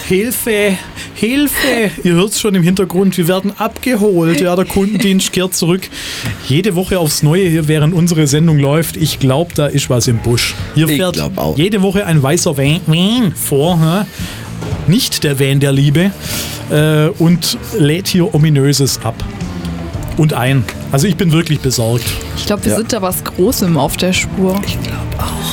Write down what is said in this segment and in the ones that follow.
Hilfe, Hilfe. Ihr hört es schon im Hintergrund, wir werden abgeholt. Ja, der Kundendienst kehrt zurück. Jede Woche aufs Neue hier, während unsere Sendung läuft. Ich glaube, da ist was im Busch. Hier fährt jede Woche ein weißer Van vor. Ja? Nicht der Van der Liebe. Und lädt hier Ominöses ab. Und ein. Also ich bin wirklich besorgt. Ich glaube, wir sind da was Großem auf der Spur. Ich glaube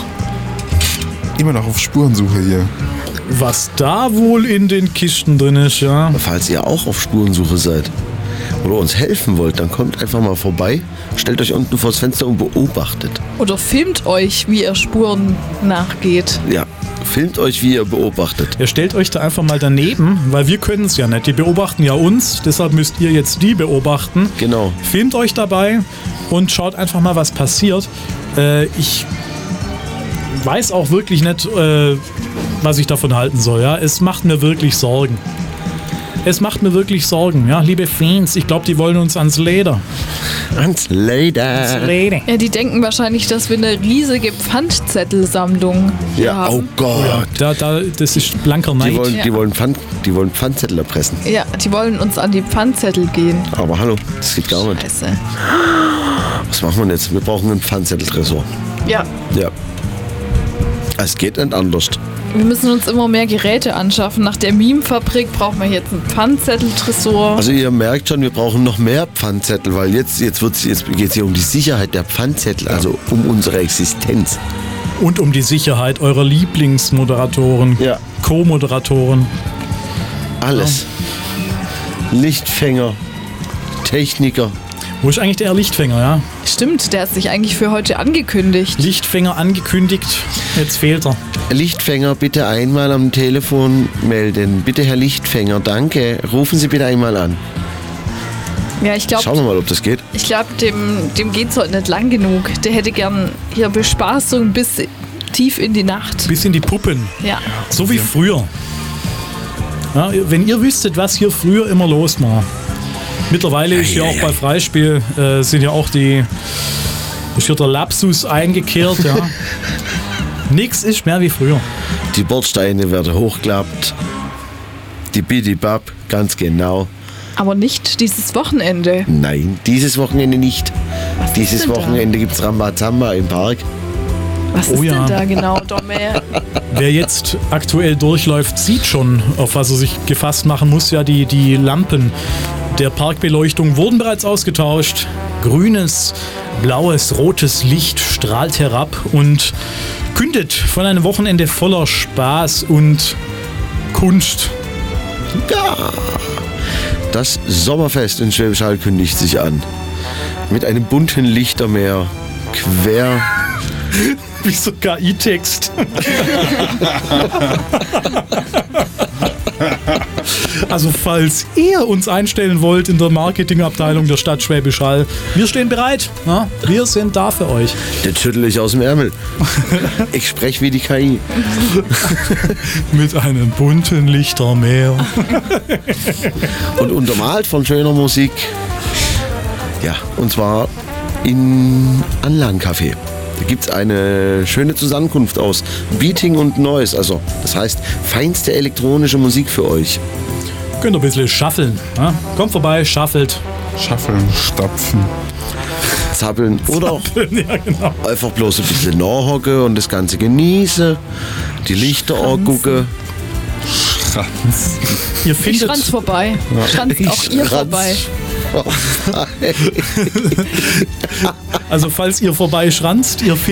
auch. Immer noch auf Spurensuche hier. Was da wohl in den Kisten drin ist, ja. Falls ihr auch auf Spurensuche seid oder uns helfen wollt, dann kommt einfach mal vorbei, stellt euch unten vors Fenster und beobachtet. Oder filmt euch, wie ihr Spuren nachgeht. Ja, filmt euch, wie ihr beobachtet. Ihr stellt euch da einfach mal daneben, weil wir können es ja nicht. Die beobachten ja uns, deshalb müsst ihr jetzt die beobachten. Genau. Filmt euch dabei und schaut einfach mal, was passiert. Ich weiß auch wirklich nicht, was ich davon halten soll. Ja? Es macht mir wirklich Sorgen. Es macht mir wirklich Sorgen. Ja? Liebe Fans, ich glaube, die wollen uns ans Leder. Ans Leder. Ja, die denken wahrscheinlich, dass wir eine riesige Pfandzettelsammlung hier Ja, haben. oh Gott. Das ist blanker Neid. Die wollen Pfandzettel erpressen. Ja, die wollen uns an die Pfandzettel gehen. Aber hallo, das geht gar nicht. Scheiße. Was machen wir jetzt? Wir brauchen einen Pfandzetteltresor. Ja, Ja. Es geht nicht anders. wir müssen uns immer mehr Geräte anschaffen. Nach der Meme-Fabrik brauchen wir jetzt einen Pfandzetteltresor. Also ihr merkt schon, wir brauchen noch mehr Pfandzettel, weil jetzt geht es hier um die Sicherheit der Pfandzettel, also um unsere Existenz. Und um die Sicherheit eurer Lieblingsmoderatoren, Ja. Co-Moderatoren. Alles. Lichtfänger, Techniker. Wo ist eigentlich der Herr Lichtfänger, ja? Stimmt, der hat sich eigentlich für heute angekündigt. Lichtfänger angekündigt, jetzt fehlt er. Lichtfänger, bitte einmal am Telefon melden. Bitte, Herr Lichtfänger, danke. Rufen Sie bitte einmal an. Ja, ich Schauen glaube, wir mal, ob das geht. dem geht's heute nicht lang genug. Der hätte gern hier Bespaßung bis tief in die Nacht. Bis in die Puppen. Ja. So wie früher. Ja, wenn ihr wüsstet, was hier früher immer los war. Mittlerweile ist ja auch bei Freispiel sind ja auch ist hier der Lapsus eingekehrt. Ja. Nix ist mehr wie früher. Die Bordsteine werden hochgeklappt. Die Bidibab, ganz genau. Aber nicht dieses Wochenende. Nein, dieses Wochenende nicht. Was ist Dieses denn da? Wochenende gibt es Rambazamba im Park. Was Oh ist ja. denn da genau, Domme? Wer jetzt aktuell durchläuft, sieht schon, auf was er sich gefasst machen muss. Ja, die Lampen der Parkbeleuchtung wurden bereits ausgetauscht. Grünes, blaues, rotes Licht strahlt herab und kündet von einem Wochenende voller Spaß und Kunst. Ja. Das Sommerfest in Schwäbisch Hall kündigt sich an. Mit einem bunten Lichtermeer quer. Wie so KI-Text. Also falls ihr uns einstellen wollt in der Marketingabteilung der Stadt Schwäbisch Hall, wir stehen bereit. Ja? Wir sind da für euch. Den schüttel ich aus dem Ärmel. Ich spreche wie die KI. Mit einem bunten Lichtermeer. Und untermalt von schöner Musik. Ja, und zwar in Anlagencafé. Da gibt es eine schöne Zusammenkunft aus Beating und Noise. Also das heißt, feinste elektronische Musik für euch. Könnt ihr ein bisschen schaffeln. Ja? Kommt vorbei, schaffelt. Schaffeln, stapfen. Zappeln oder auch Ja, genau. einfach bloß ein bisschen nachhocken und das Ganze genießen. Die Lichter angucken. Ihr Ich findet, schranz vorbei. Schranzt auch ihr vorbei. also falls ihr vorbei schranzt, ihr findet